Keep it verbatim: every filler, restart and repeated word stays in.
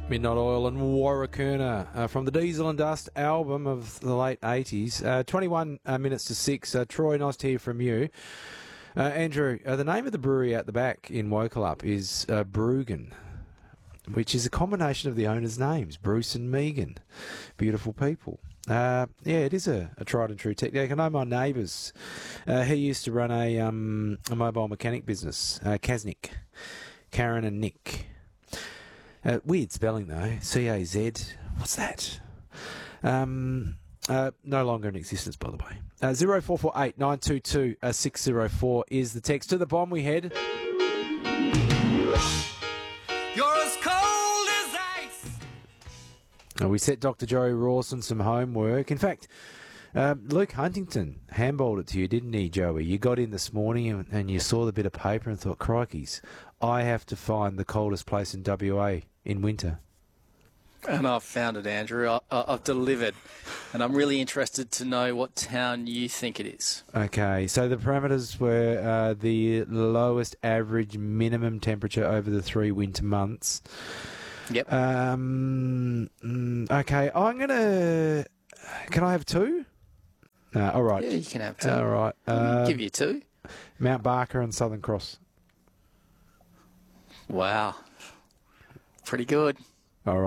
Midnight Oil and Warracoona uh, from the Diesel and Dust album of the late eighties. Uh, twenty-one uh, minutes to six. Uh, Troy, nice to hear from you. Uh, Andrew, uh, the name of the brewery out the back in Wokalup is uh, Bruggen, which is a combination of the owners' names, Bruce and Megan. Beautiful people. Uh, yeah, it is a, a tried and true technique. I know my neighbours. Uh, he used to run a, um, a mobile mechanic business, uh, Kaznick, Karen and Nick. Uh, weird spelling though, C A Z. What's that? Um, uh, no longer in existence, by the way. Uh, zero four four eight nine two two six zero four is the text. To the bomb we head. You're as cold as ice. Uh, we set Doctor Joey Rawson some homework. In fact, uh, Luke Huntington handballed it to you, didn't he, Joey? You got in this morning and, and you saw the bit of paper and thought, crikeys, I have to find the coldest place in W A in winter. And I've found it, Andrew. I, I, I've delivered. And I'm really interested to know what town you think it is. Okay, so the parameters were uh, the lowest average minimum temperature over the three winter months. Yep. Um. mm, Okay, I'm going to... Can I have two? No, all right. Yeah, you can have two. All right. I'll Uh, give you two. Mount Barker and Southern Cross. Wow. Pretty good.